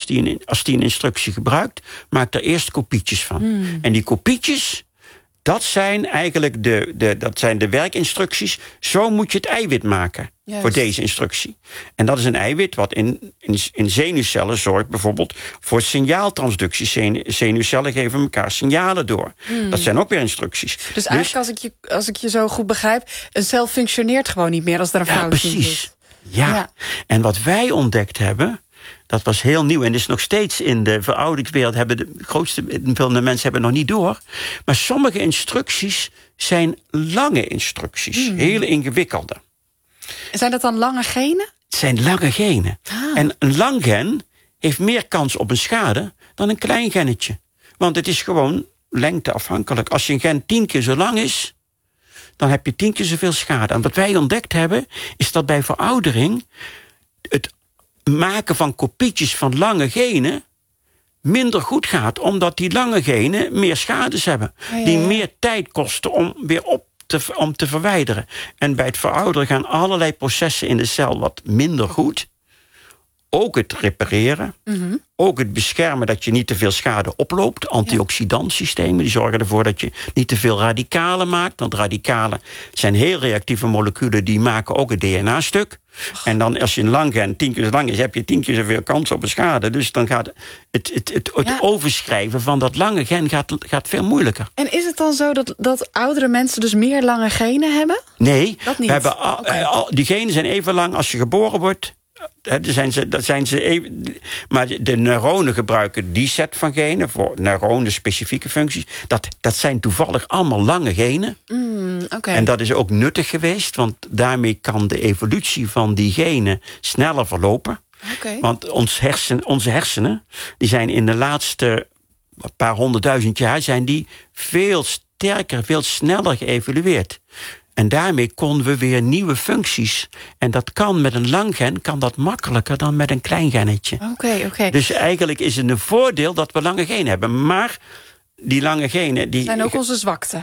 die een instructie gebruikt, maakt er eerst kopietjes van. En die kopietjes, dat zijn eigenlijk de werkinstructies. Zo moet je het eiwit maken. Juist. Voor deze instructie. En dat is een eiwit wat in zenuwcellen zorgt bijvoorbeeld voor signaaltransductie. Zenuwcellen geven elkaar signalen door. Dat zijn ook weer instructies. Dus eigenlijk, als ik je zo goed begrijp, een cel functioneert gewoon niet meer als er een fout in zit. Precies. Ja, en wat wij ontdekt hebben, dat was heel nieuw en is nog steeds in de verouderingswereld, veel mensen hebben het nog niet door. Maar sommige instructies zijn lange instructies, heel ingewikkelde. Zijn dat dan lange genen? Het zijn lange genen. En een lang gen heeft meer kans op een schade dan een klein gennetje. Want het is gewoon lengteafhankelijk. Als je een gen 10 keer zo lang is, dan heb je 10 keer zoveel schade. En wat wij ontdekt hebben, is dat bij veroudering het maken van kopietjes van lange genen minder goed gaat, omdat die lange genen meer schades hebben. Die meer tijd kosten om weer om te verwijderen. En bij het verouderen gaan allerlei processen in de cel wat minder goed. Ook het repareren. Ook het beschermen dat je niet te veel schade oploopt. Antioxidantsystemen die zorgen ervoor dat je niet te veel radicalen maakt. Want radicalen zijn heel reactieve moleculen, die maken ook het DNA-stuk. En dan als je een lang gen 10 keer zo lang is, heb je 10 keer zoveel kans op een schade. Dus dan gaat het overschrijven van dat lange gen gaat veel moeilijker. En is het dan zo dat oudere mensen dus meer lange genen hebben? Nee, dat niet. We hebben die genen zijn even lang als je geboren wordt. Maar de neuronen gebruiken die set van genen voor neuronen-specifieke functies. Dat zijn toevallig allemaal lange genen. En dat is ook nuttig geweest, want daarmee kan de evolutie van die genen sneller verlopen. Want onze hersenen, die zijn in de laatste paar 100.000 jaar zijn die veel sterker, veel sneller geëvolueerd. En daarmee konden we weer nieuwe functies. En dat kan met een lang gen kan dat makkelijker dan met een klein gennetje. Oké. Dus eigenlijk is het een voordeel dat we lange genen hebben. Maar die lange genen die zijn ook onze zwakte.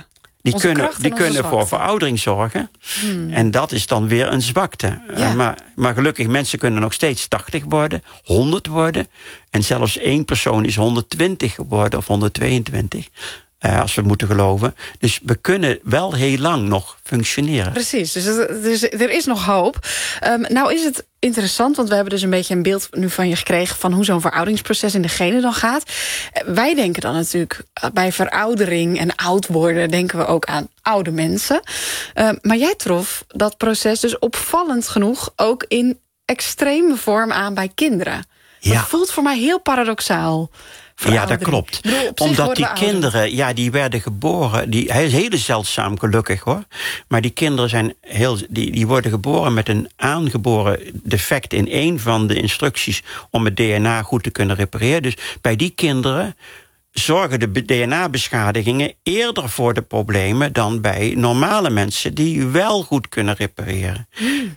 Die kunnen voor veroudering zorgen. En dat is dan weer een zwakte. Maar gelukkig, mensen kunnen nog steeds 80 worden, 100 worden. En zelfs 1 persoon is 120 geworden of 122. Als we moeten geloven. Dus we kunnen wel heel lang nog functioneren. Precies, dus er is nog hoop. Nou is het interessant, want we hebben dus een beetje een beeld nu van je gekregen van hoe zo'n verouderingsproces in de genen dan gaat. Wij denken dan natuurlijk bij veroudering en oud worden denken we ook aan oude mensen. Maar jij trof dat proces dus opvallend genoeg ook in extreme vorm aan bij kinderen. Dat voelt voor mij heel paradoxaal. Ja, dat klopt. Omdat die kinderen, die werden geboren. Hij is heel zeldzaam, gelukkig hoor. Maar die kinderen zijn die worden geboren met een aangeboren defect in een van de instructies om het DNA goed te kunnen repareren. Dus bij die kinderen zorgen de DNA-beschadigingen eerder voor de problemen dan bij normale mensen die wel goed kunnen repareren.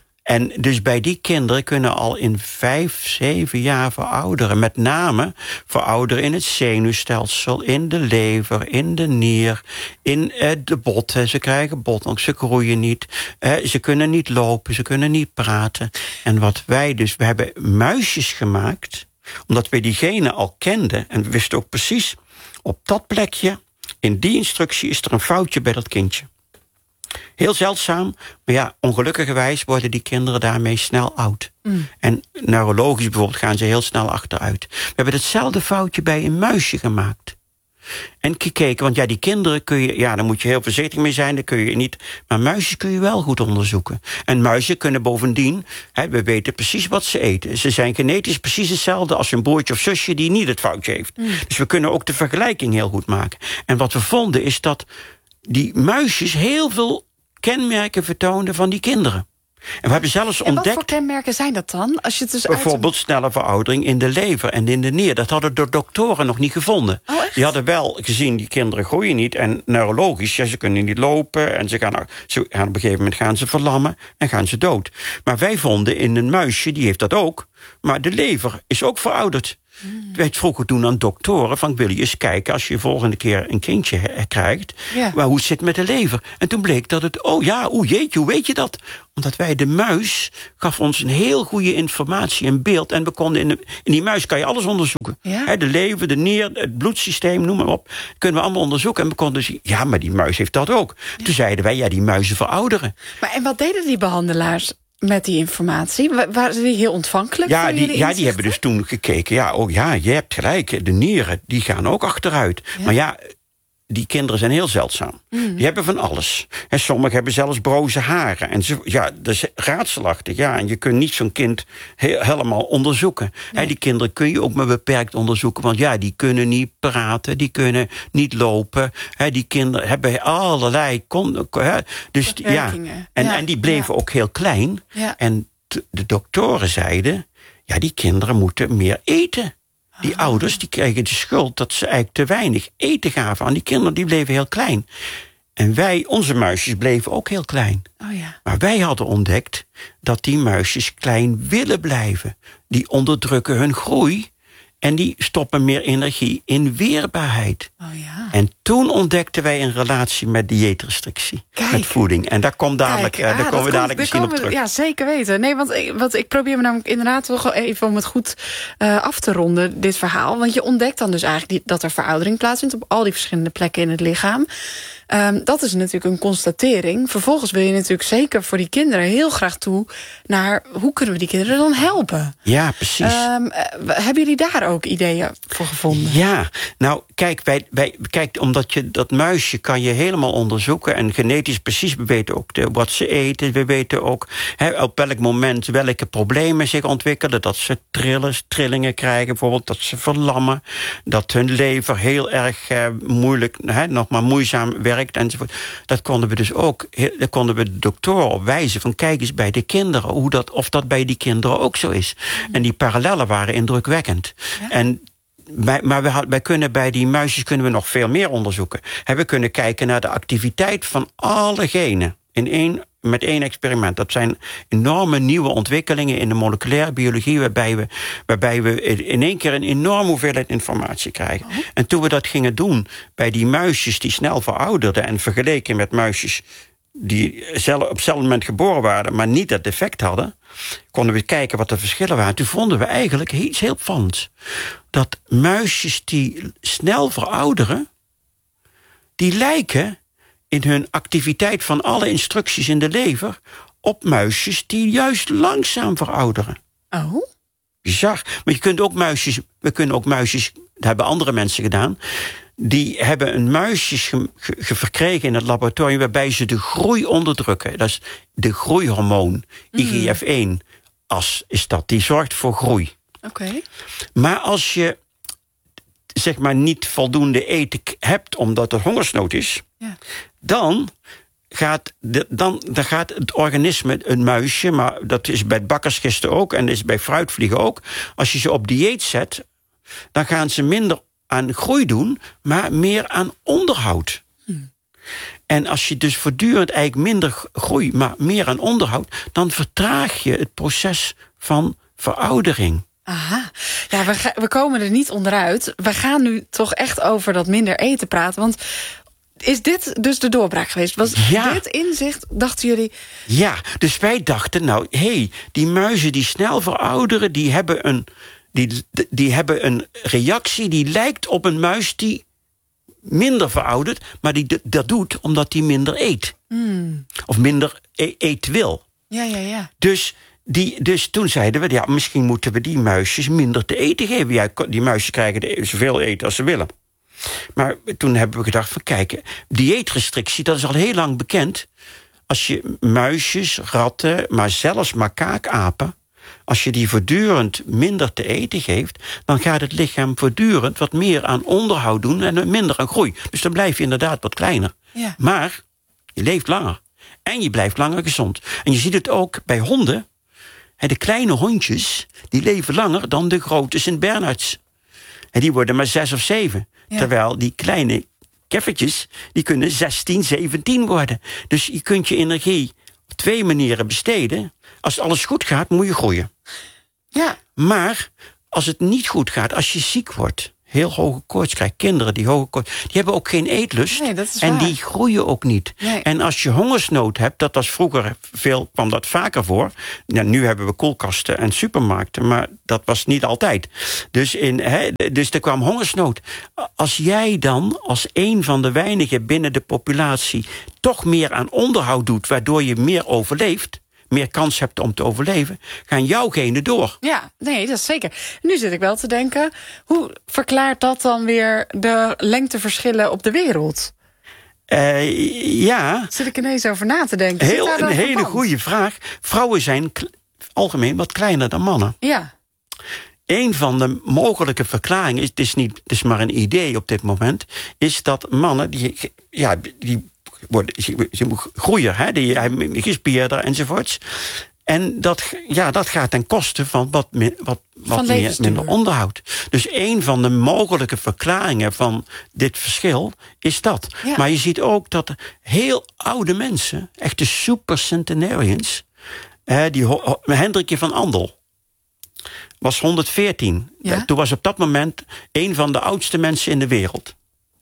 En dus bij die kinderen kunnen al in 5, 7 jaar verouderen. Met name verouderen in het zenuwstelsel, in de lever, in de nier, in de botten. Ze krijgen botten, ze groeien niet. Ze kunnen niet lopen, ze kunnen niet praten. En we hebben muisjes gemaakt, omdat we die genen al kenden. En we wisten ook precies, op dat plekje, in die instructie is er een foutje bij dat kindje. Heel zeldzaam, maar ongelukkigerwijs worden die kinderen daarmee snel oud. En neurologisch bijvoorbeeld gaan ze heel snel achteruit. We hebben hetzelfde foutje bij een muisje gemaakt. En gekeken, want die kinderen kun je, daar moet je heel voorzichtig mee zijn, dat kun je niet. Maar muisjes kun je wel goed onderzoeken. En muizen kunnen bovendien, we weten precies wat ze eten. Ze zijn genetisch precies hetzelfde als een broertje of zusje die niet het foutje heeft. Dus we kunnen ook de vergelijking heel goed maken. En wat we vonden is dat die muisjes heel veel kenmerken vertoonden van die kinderen. En we hebben zelfs ontdekt. Wat voor kenmerken zijn dat dan? Als je het dus bijvoorbeeld snelle veroudering in de lever en in de nier. Dat hadden de doktoren nog niet gevonden. Oh, echt? Die hadden wel gezien, die kinderen groeien niet. En neurologisch, ze kunnen niet lopen. En op een gegeven moment gaan ze verlammen en gaan ze dood. Maar wij vonden in een muisje, die heeft dat ook. Maar de lever is ook verouderd. Wij vroegen toen aan doktoren van, wil je eens kijken als je volgende keer een kindje krijgt, maar hoe het zit met de lever? En toen bleek dat het, jeetje, hoe weet je dat? Omdat de muis gaf ons een heel goede informatie en beeld. En we konden in die muis kan je alles onderzoeken. Ja? De lever, de nier, het bloedsysteem, noem maar op. Kunnen we allemaal onderzoeken. En we konden zien, maar die muis heeft dat ook. Ja. Toen zeiden wij, die muizen verouderen. Maar en wat deden die behandelaars met die informatie? Waren die heel ontvankelijk voor jullie inzichten? Die hebben dus toen gekeken. Je hebt gelijk. De nieren, die gaan ook achteruit. Ja. Maar die kinderen zijn heel zeldzaam. Die hebben van alles. En sommigen hebben zelfs broze haren. En dat is raadselachtig. Ja, en je kunt niet zo'n kind helemaal onderzoeken. Nee. Die kinderen kun je ook maar beperkt onderzoeken. Want die kunnen niet praten, die kunnen niet lopen. Die kinderen hebben allerlei... Dus en die bleven ook heel klein. Ja. En de doktoren zeiden, die kinderen moeten meer eten. Die ouders die kregen de schuld dat ze eigenlijk te weinig eten gaven aan die kinderen. Die bleven heel klein. En onze muisjes bleven ook heel klein. Oh ja. Maar wij hadden ontdekt dat die muisjes klein willen blijven. Die onderdrukken hun groei. En die stoppen meer energie in weerbaarheid. Oh ja. En toen ontdekten wij een relatie met dieetrestrictie. Met voeding. En daar komen we dadelijk misschien op terug. Ja, zeker weten. Nee, want ik probeer me namelijk inderdaad toch even om het goed af te ronden, dit verhaal. Want je ontdekt dan dus eigenlijk dat er veroudering plaatsvindt op al die verschillende plekken in het lichaam. Dat is natuurlijk een constatering. Vervolgens wil je natuurlijk zeker voor die kinderen heel graag toe naar hoe kunnen we die kinderen dan helpen? Ja, precies. Hebben jullie daar ook ideeën voor gevonden? Ja, nou kijk, omdat dat muisje kan je helemaal onderzoeken en genetisch precies, we weten ook wat ze eten, we weten ook op welk moment welke problemen zich ontwikkelen, dat ze trillingen krijgen, bijvoorbeeld dat ze verlammen, dat hun lever heel erg moeilijk, nog maar moeizaam werkt enzovoort. Dat konden we dus ook, daar konden we de doktoren op wijzen van kijk eens bij de kinderen, of dat bij die kinderen ook zo is. En die parallellen waren indrukwekkend. Ja. Maar wij kunnen bij die muisjes kunnen we nog veel meer onderzoeken. We kunnen kijken naar de activiteit van alle genen met één experiment. Dat zijn enorme nieuwe ontwikkelingen in de moleculaire biologie, waarbij we in één keer een enorme hoeveelheid informatie krijgen. Oh. En toen we dat gingen doen bij die muisjes die snel verouderden en vergeleken met muisjes die op hetzelfde moment geboren waren, maar niet dat defect hadden, konden we kijken wat de verschillen waren. Toen vonden we eigenlijk iets heel opvallends. Dat muisjes die snel verouderen, die lijken in hun activiteit van alle instructies in de lever op muisjes die juist langzaam verouderen. Oh. Bizar. Maar we kunnen ook muisjes, dat hebben andere mensen gedaan, die hebben een muisjes verkregen in het laboratorium waarbij ze de groei onderdrukken. Dat is de groeihormoon, IGF-1 is dat. Die zorgt voor groei. Okay. Maar als je zeg maar niet voldoende eten hebt omdat er hongersnood is, dan gaat het organisme, een muisje, maar dat is bij bakkersgisten ook en dat is bij fruitvliegen ook, als je ze op dieet zet, dan gaan ze minder aan groei doen, maar meer aan onderhoud. En als je dus voortdurend eigenlijk minder groei, maar meer aan onderhoud, dan vertraag je het proces van veroudering. Aha. Ja, we komen er niet onderuit. We gaan nu toch echt over dat minder eten praten, want is dit dus de doorbraak geweest? Was dit inzicht, dachten jullie? Ja, dus wij dachten, die muizen die snel verouderen, die hebben een reactie die lijkt op een muis die minder veroudert, maar die dat doet omdat die minder eet. Of minder eet wil. Ja. Dus toen zeiden we, misschien moeten we die muisjes minder te eten geven. Ja, die muisjes krijgen zoveel eten als ze willen. Maar toen hebben we gedacht van kijk, dieetrestrictie, dat is al heel lang bekend. Als je muisjes, ratten, maar zelfs makaakapen, als je die voortdurend minder te eten geeft, dan gaat het lichaam voortdurend wat meer aan onderhoud doen en minder aan groei. Dus dan blijf je inderdaad wat kleiner. Ja. Maar je leeft langer. En je blijft langer gezond. En je ziet het ook bij honden. De kleine hondjes, die leven langer dan de grote Sint-Bernards. En die worden maar 6 of 7. Ja. Terwijl die kleine keffertjes, die kunnen 16, 17 worden. Dus je kunt je energie op 2 manieren besteden. Als alles goed gaat, moet je groeien. Ja. Maar als het niet goed gaat, als je ziek wordt, heel hoge koorts krijgt, kinderen die hoge koorts, die hebben ook geen eetlust. Nee, dat is en waar. die groeien ook niet. Nee. En als je hongersnood hebt, dat was vroeger kwam dat vaker voor. Ja, nu hebben we koelkasten en supermarkten, maar dat was niet altijd. Dus er kwam hongersnood. Als jij dan als een van de weinigen binnen de populatie toch meer aan onderhoud doet, waardoor je meer overleeft, meer kans hebt om te overleven, gaan jouw genen door. Ja, nee, dat is zeker. Nu zit ik wel te denken, hoe verklaart dat dan weer de lengteverschillen op de wereld? Ja. Zit ik ineens over na te denken. Een hele goede vraag. Vrouwen zijn algemeen wat kleiner dan mannen. Ja. Een van de mogelijke verklaringen, het is maar een idee op dit moment, is dat mannen die ze groeien, die gespierder enzovoorts. En dat gaat ten koste van wat minder onderhoud. Dus een van de mogelijke verklaringen van dit verschil is dat. Ja. Maar je ziet ook dat heel oude mensen, echte supercentenarians, Hendrikje van Andel was 114. Ja? Toen was op dat moment een van de oudste mensen in de wereld.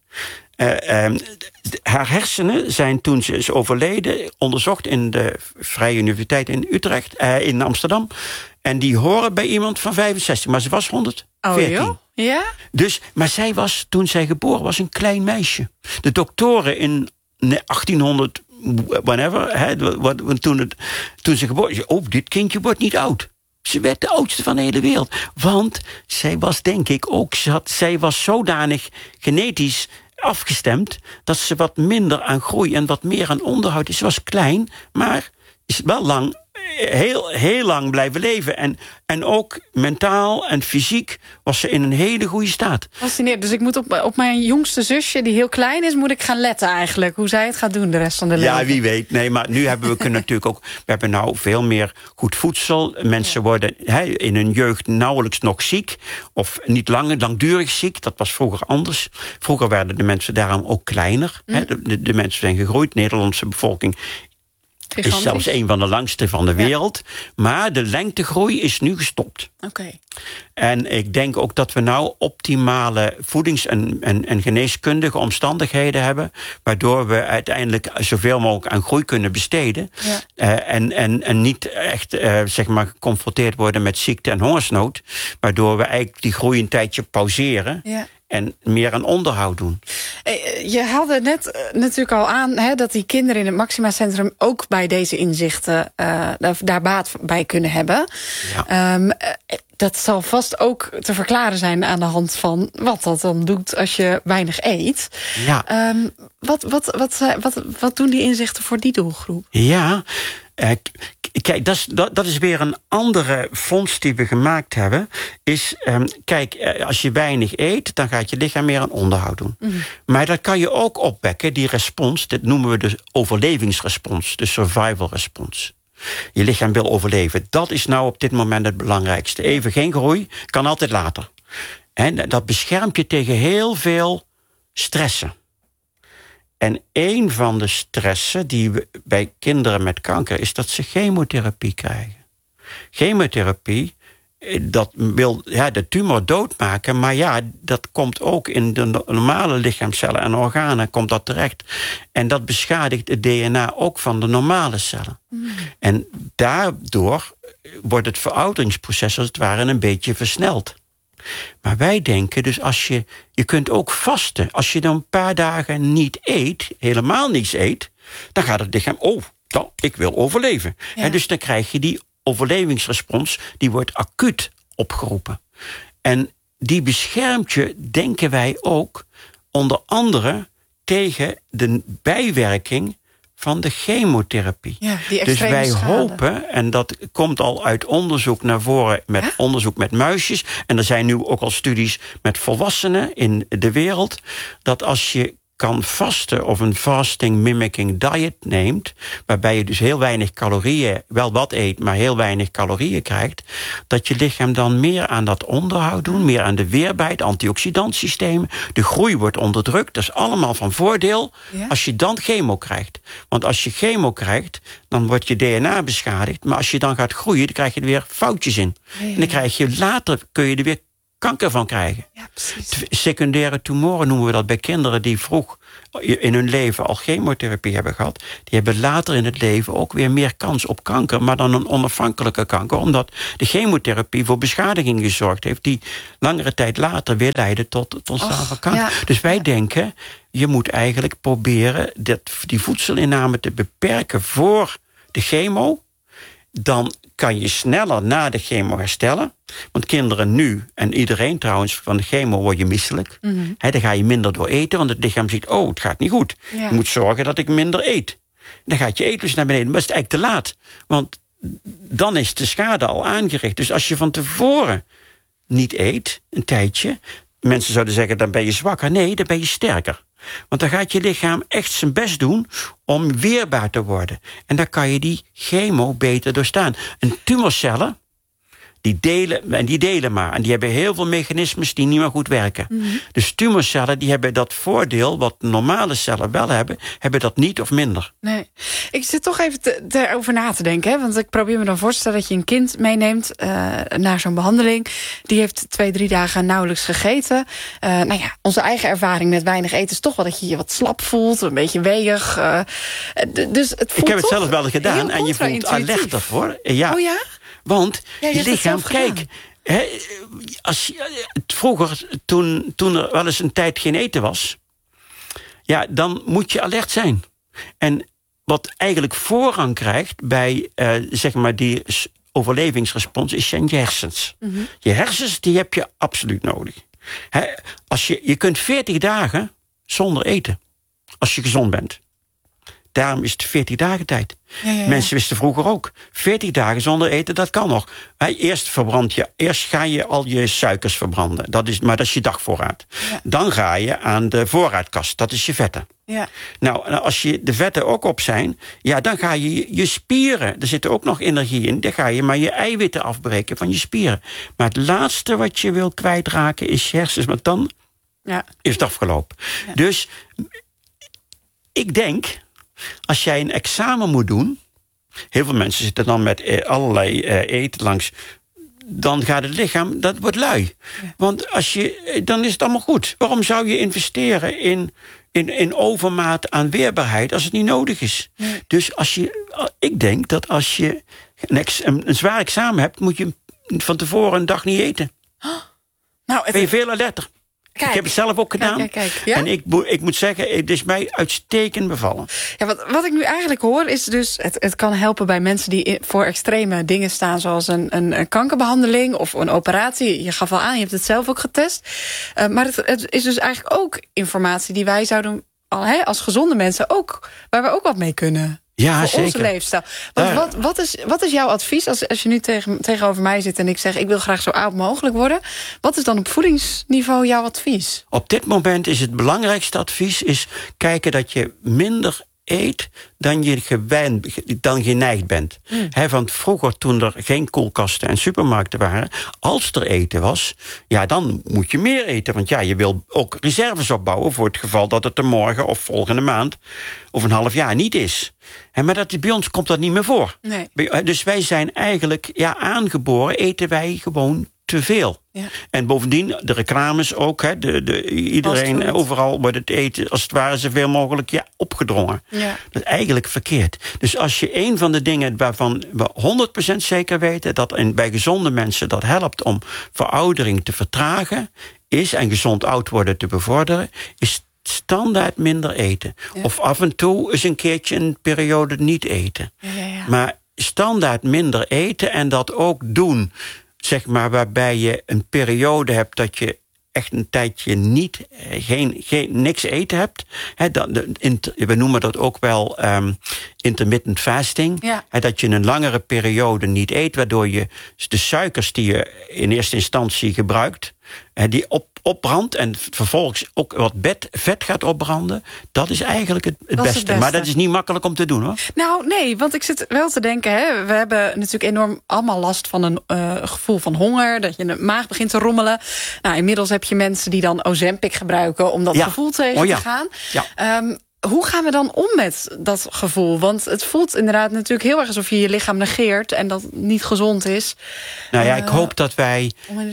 Haar hersenen zijn toen ze is overleden onderzocht in de Vrije Universiteit in Utrecht, in Amsterdam. En die horen bij iemand van 65, maar ze was 114. Oh, joh? Ja? Dus, maar zij was, toen zij geboren was, een klein meisje. De doktoren in 1800, whenever, toen ze geboren is, dit kindje wordt niet oud. Ze werd de oudste van de hele wereld. Want zij was, denk ik, ook, zij was zodanig genetisch afgestemd dat ze wat minder aan groei en wat meer aan onderhoud is. Ze was klein, maar is wel lang, heel lang blijven leven. En ook mentaal en fysiek was ze in een hele goede staat. Fascinerend. Dus ik moet op mijn jongste zusje, die heel klein is, moet ik gaan letten eigenlijk. Hoe zij het gaat doen de rest van de leven. Ja, wie weet. Nee, maar nu hebben we natuurlijk ook, we hebben nou veel meer goed voedsel. Mensen worden in hun jeugd nauwelijks nog ziek. Of niet langdurig ziek. Dat was vroeger anders. Vroeger werden de mensen daarom ook kleiner. De mensen zijn gegroeid. De Nederlandse bevolking is zelfs een van de langste van de wereld. Maar de lengtegroei is nu gestopt. Okay. En ik denk ook dat we nou optimale voedings- en geneeskundige omstandigheden hebben, waardoor we uiteindelijk zoveel mogelijk aan groei kunnen besteden. Ja. En niet echt geconfronteerd worden met ziekte en hongersnood. Waardoor we eigenlijk die groei een tijdje pauzeren. Ja. En meer aan onderhoud doen. Je haalde net natuurlijk al aan dat die kinderen in het Maxima Centrum ook bij deze inzichten daar baat bij kunnen hebben. Ja. Dat zal vast ook te verklaren zijn aan de hand van wat dat dan doet als je weinig eet. Ja. Wat doen die inzichten voor die doelgroep? Ja, kijk, dat is weer een andere fonds die we gemaakt hebben. Is, als je weinig eet, dan gaat je lichaam meer aan onderhoud doen. Mm. Maar dat kan je ook opwekken, die respons. Dit noemen we de overlevingsrespons, de survival respons. Je lichaam wil overleven. Dat is nou op dit moment het belangrijkste. Even geen groei, kan altijd later. En dat beschermt je tegen heel veel stressen. En een van de stressen die we bij kinderen met kanker is dat ze chemotherapie krijgen. Chemotherapie, dat wil de tumor doodmaken, maar dat komt ook in de normale lichaamcellen en organen komt dat terecht. En dat beschadigt het DNA ook van de normale cellen. Mm. En daardoor wordt het verouderingsproces als het ware een beetje versneld. Maar wij denken dus je kunt ook vasten. Als je dan een paar dagen niet eet, helemaal niets eet, dan gaat het lichaam, ik wil overleven. Ja. En dus dan krijg je die overlevingsrespons, die wordt acuut opgeroepen. En die beschermt je, denken wij ook, onder andere tegen de bijwerking van de chemotherapie. Ja, dus wij hopen, en dat komt al uit onderzoek naar voren, onderzoek met muisjes, en er zijn nu ook al studies met volwassenen in de wereld, dat als je kan vasten of een fasting mimicking diet neemt, waarbij je dus heel weinig calorieën, wel wat eet, maar heel weinig calorieën krijgt, dat je lichaam dan meer aan dat onderhoud doet, meer aan de weerbaarheid, antioxidantsystemen, de groei wordt onderdrukt. Dat is allemaal van voordeel als je dan chemo krijgt. Want als je chemo krijgt, dan wordt je DNA beschadigd, maar als je dan gaat groeien, dan krijg je er weer foutjes in. En dan krijg je later, kun je er weer kanker van krijgen. Ja, precies. Secundaire tumoren noemen we dat bij kinderen die vroeg in hun leven al chemotherapie hebben gehad. Die hebben later in het leven ook weer meer kans op kanker, maar dan een onafhankelijke kanker, omdat de chemotherapie voor beschadiging gezorgd heeft, die langere tijd later weer leiden tot het ontstaan van kanker. Ja. Dus wij denken, je moet eigenlijk proberen die voedselinname te beperken voor de chemo. Dan kan je sneller na de chemo herstellen. Want kinderen nu, en iedereen trouwens, van de chemo word je misselijk. Mm-hmm. Dan ga je minder door eten, want het lichaam ziet, het gaat niet goed. Ja. Je moet zorgen dat ik minder eet. Dan gaat je eetlust naar beneden, maar het is eigenlijk te laat. Want dan is de schade al aangericht. Dus als je van tevoren niet eet, een tijdje, mensen zouden zeggen, dan ben je zwakker. Nee, dan ben je sterker. Want dan gaat je lichaam echt zijn best doen om weerbaar te worden. En dan kan je die chemo beter doorstaan. En tumorcellen, die delen maar. En die hebben heel veel mechanismes die niet meer goed werken. Mm-hmm. Dus tumorcellen, die hebben dat voordeel wat normale cellen wel hebben dat niet of minder. Nee. Ik zit toch even erover na te denken. Hè? Want ik probeer me dan voor te stellen dat je een kind meeneemt naar zo'n behandeling. Die heeft 2-3 dagen nauwelijks gegeten. Onze eigen ervaring met weinig eten is toch wel dat je je wat slap voelt. Een beetje weeg. Dus het voelt ik heb het zelf wel gedaan en je voelt alerter hoor. Ja. Oh ja? Want je lichaam, kijk, vroeger, toen er wel eens een tijd geen eten was, ja, dan moet je alert zijn. En wat eigenlijk voorrang krijgt bij, zeg maar, die overlevingsrespons, is je hersens. Mm-hmm. Je hersens, die heb je absoluut nodig. Je kunt 40 dagen zonder eten, als je gezond bent. Daarom is het 40 dagen tijd. Ja. Mensen wisten vroeger ook. 40 dagen zonder eten, dat kan nog. Eerst ga je al je suikers verbranden. Maar dat is je dagvoorraad. Ja. Dan ga je aan de voorraadkast. Dat is je vetten. Ja. Nou, als je de vetten ook op zijn, ja, dan ga je spieren. Er zit ook nog energie in. Dan ga je maar je eiwitten afbreken van je spieren. Maar het laatste wat je wil kwijtraken is je hersens. Want dan is het afgelopen. Ja. Dus ik denk, als jij een examen moet doen, heel veel mensen zitten dan met allerlei eten langs, dan gaat het lichaam, dat wordt lui. Ja. Want dan is het allemaal goed. Waarom zou je investeren in overmaat aan weerbaarheid als het niet nodig is? Ja. Dus ik denk dat als je een zwaar examen hebt, moet je van tevoren een dag niet eten. Ben je veel alerter. Kijk, ik heb het zelf ook gedaan. Kijk. Ja? En ik moet zeggen, het is mij uitstekend bevallen. Ja, wat ik nu eigenlijk hoor is dus, het kan helpen bij mensen die voor extreme dingen staan, zoals een kankerbehandeling of een operatie. Je gaf al aan, je hebt het zelf ook getest. Maar het is dus eigenlijk ook informatie die wij zouden, als gezonde mensen, waar we ook wat mee kunnen. Ja, voor zeker. Onze leefstijl. Want wat is jouw advies als je nu tegenover mij zit en ik zeg, ik wil graag zo oud mogelijk worden? Wat is dan op voedingsniveau jouw advies? Op dit moment is het belangrijkste advies is kijken dat je minder eet dan je geneigd bent. Want vroeger, toen er geen koelkasten en supermarkten waren, als er eten was, ja, dan moet je meer eten. Want ja, je wil ook reserves opbouwen voor het geval dat het er morgen of volgende maand of een half jaar niet is. Maar bij ons komt dat niet meer voor. Nee. Dus wij zijn eigenlijk, aangeboren eten wij gewoon te veel. Ja. En bovendien, de reclames ook. Iedereen, overal wordt het eten, als het ware, zoveel mogelijk opgedrongen. Ja. Dat is eigenlijk verkeerd. Dus als je een van de dingen waarvan we 100% zeker weten, dat bij gezonde mensen dat helpt om veroudering te vertragen, en gezond oud worden te bevorderen, is standaard minder eten. Ja. Of af en toe eens een keertje een periode niet eten. Ja. Maar standaard minder eten en dat ook doen, zeg maar, waarbij je een periode hebt dat je echt een tijdje niks eten hebt. We noemen dat ook wel intermittent fasting. Ja. Dat je een langere periode niet eet, waardoor je de suikers die je in eerste instantie gebruikt, die opbrandt en vervolgens ook wat vet gaat opbranden, dat is eigenlijk het beste. Maar dat is niet makkelijk om te doen, hoor. Nou, nee, want ik zit wel te denken, hè, we hebben natuurlijk enorm allemaal last van een gevoel van honger, dat je maag begint te rommelen. Nou, inmiddels heb je mensen die dan Ozempic gebruiken om dat gevoel tegen te gaan. Ja. Hoe gaan we dan om met dat gevoel? Want het voelt inderdaad natuurlijk heel erg alsof je je lichaam negeert en dat het niet gezond is. Nou ja, ik hoop dat wij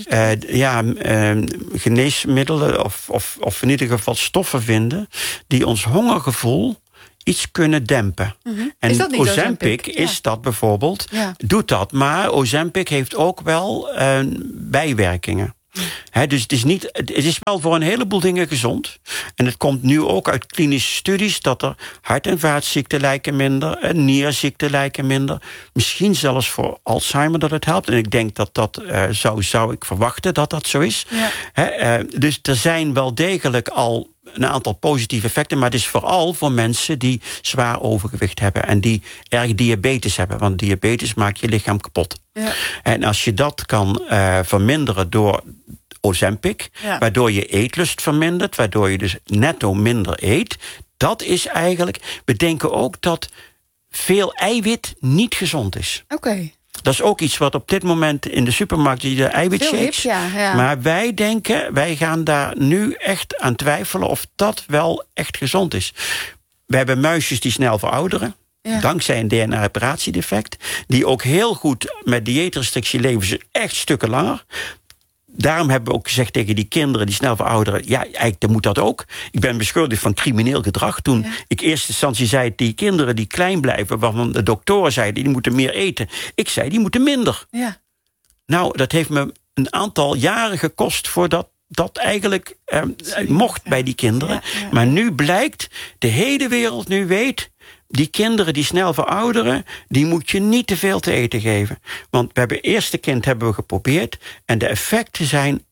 geneesmiddelen of in ieder geval stoffen vinden die ons hongergevoel iets kunnen dempen. En is dat niet Ozempic is dat bijvoorbeeld, doet dat. Maar Ozempic heeft ook wel bijwerkingen. Dus het is wel voor een heleboel dingen gezond. En het komt nu ook uit klinische studies dat er hart- en vaatziekten lijken minder, en nierziekten lijken minder. Misschien zelfs voor Alzheimer dat het helpt. En ik denk dat zou ik verwachten dat dat zo is. Ja. Dus er zijn wel degelijk al een aantal positieve effecten, maar het is vooral voor mensen die zwaar overgewicht hebben en die erg diabetes hebben. Want diabetes maakt je lichaam kapot. Ja. En als je dat kan verminderen door Ozempic, waardoor je eetlust vermindert, waardoor je dus netto minder eet, dat is eigenlijk, we denken ook dat veel eiwit niet gezond is. Oké. Dat is ook iets wat op dit moment in de supermarkt, de eiwitshakes. Ja. Maar wij denken, wij gaan daar nu echt aan twijfelen of dat wel echt gezond is. We hebben muisjes die snel verouderen. Ja. Dankzij een DNA-reparatiedefect. Die ook heel goed met dieetrestrictie leven ze echt stukken langer. Daarom hebben we ook gezegd tegen die kinderen die snel verouderen, ja, eigenlijk dan moet dat ook. Ik ben beschuldigd van crimineel gedrag. Toen ik in eerste instantie zei, die kinderen die klein blijven, waarvan de doktoren zeiden, die moeten meer eten. Ik zei, die moeten minder. Ja. Nou, dat heeft me een aantal jaren gekost voordat dat eigenlijk mocht bij die kinderen. Ja. Maar nu blijkt, de hele wereld nu weet, die kinderen die snel verouderen, die moet je niet te veel te eten geven. Want we hebben eerste kind hebben we geprobeerd en de effecten zijn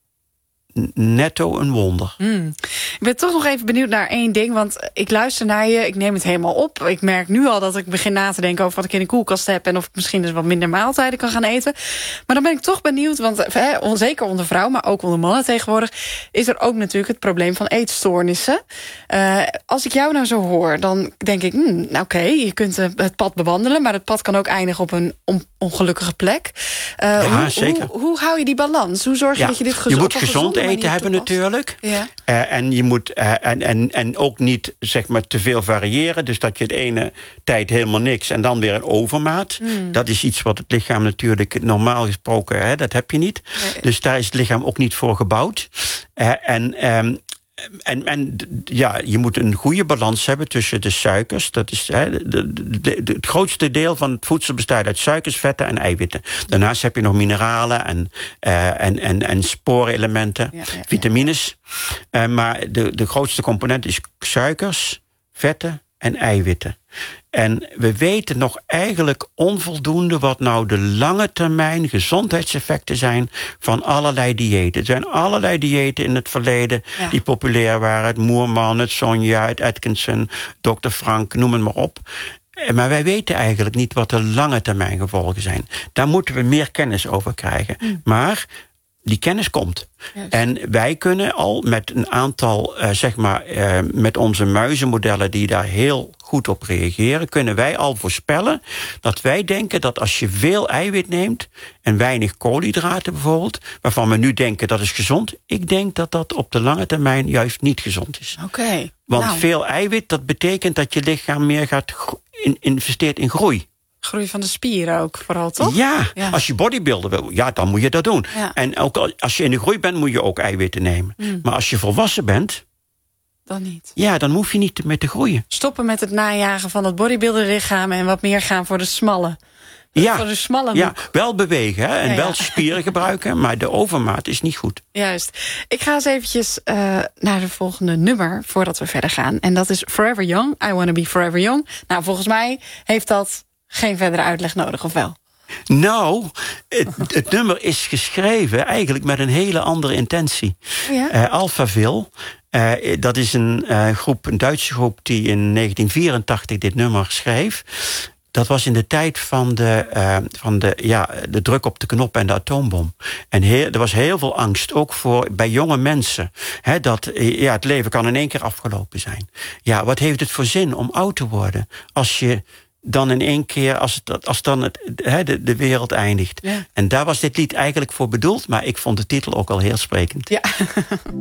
netto een wonder. Ik ben toch nog even benieuwd naar één ding, want ik luister naar je, ik neem het helemaal op. Ik merk nu al dat ik begin na te denken over wat ik in de koelkast heb en of ik misschien dus wat minder maaltijden kan gaan eten. Maar dan ben ik toch benieuwd, want zeker onder vrouwen, maar ook onder mannen tegenwoordig, is er ook natuurlijk het probleem van eetstoornissen. Als ik jou nou zo hoor, dan denk ik, oké, je kunt het pad bewandelen, maar het pad kan ook eindigen op een ongelukkige plek. Zeker. Hoe hou je die balans? Hoe zorg je dat je dit gezond Je moet gezond eten hebben natuurlijk. Ja. En je moet en ook niet zeg maar te veel variëren. Dus dat je de ene tijd helemaal niks en dan weer een overmaat. Dat is iets wat het lichaam natuurlijk normaal gesproken, dat heb je niet. Nee. Dus daar is het lichaam ook niet voor gebouwd. En je moet een goede balans hebben tussen de suikers. Dat is het grootste deel van het voedsel bestaat uit suikers, vetten en eiwitten. Daarnaast heb je nog mineralen en spoorelementen, vitamines. Maar de grootste component is suikers, vetten en eiwitten. En we weten nog eigenlijk onvoldoende wat nou de lange termijn gezondheidseffecten zijn van allerlei diëten. Er zijn allerlei diëten in het verleden die populair waren. Het Moerman, het Sonja, het Atkinson, Dr. Frank, noem het maar op. Maar wij weten eigenlijk niet wat de lange termijn gevolgen zijn. Daar moeten we meer kennis over krijgen. Maar die kennis komt. Yes. En wij kunnen al met een aantal, met onze muizenmodellen die daar heel goed op reageren, kunnen wij al voorspellen dat wij denken dat als je veel eiwit neemt en weinig koolhydraten bijvoorbeeld, waarvan we nu denken dat is gezond, ik denk dat dat op de lange termijn juist niet gezond is. Oké. Want veel eiwit, dat betekent dat je lichaam meer gaat investeert in groei. Groei van de spieren ook vooral, toch? Ja, als je bodybuilder wil, dan moet je dat doen. Ja. En ook als je in de groei bent, moet je ook eiwitten nemen. Maar als je volwassen bent, dan niet. Ja, dan hoef je niet mee te groeien. Stoppen met het najagen van het bodybuilderlichaam en wat meer gaan voor de smalle. Voor de smalle wel bewegen en wel spieren gebruiken, maar de overmaat is niet goed. Juist. Ik ga eens eventjes naar de volgende nummer voordat we verder gaan. En dat is Forever Young. I Wanna Be Forever Young. Nou, volgens mij heeft dat geen verdere uitleg nodig, of wel? Nou, het nummer is geschreven eigenlijk met een hele andere intentie. Alphaville, dat is een Duitse groep die in 1984 dit nummer schreef. dat was in de tijd van de druk op de knop en de atoombom. En er was heel veel angst, ook bij jonge mensen. Dat het leven kan in één keer afgelopen zijn. Ja, wat heeft het voor zin om oud te worden als je dan in één keer, als dan de wereld eindigt. Ja. En daar was dit lied eigenlijk voor bedoeld, maar ik vond de titel ook al heel sprekend. Ja.